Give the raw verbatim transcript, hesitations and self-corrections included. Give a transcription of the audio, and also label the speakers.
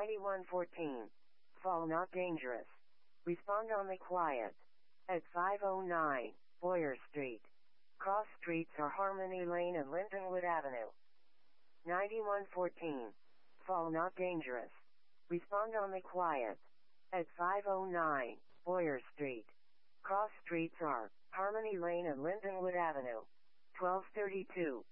Speaker 1: ninety-one fourteen. Fall not dangerous. Respond only quiet. At five oh nine, Boyer Street. Cross streets are Harmony Lane and Lintonwood Avenue. ninety-one fourteen. Fall not dangerous. Respond only quiet. At five oh nine, Boyer Street. Cross streets are Harmony Lane and Lintonwood Avenue. twelve thirty-two.